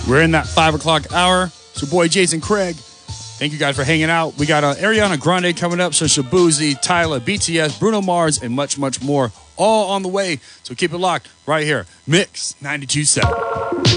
We're in that 5 o'clock hour. It's your boy Jason Craig. Thank you guys for hanging out. We got Ariana Grande coming up, so Shabuzi, Tyler, BTS, Bruno Mars, and much, much more all on the way. So keep it locked right here. Mix 92.7.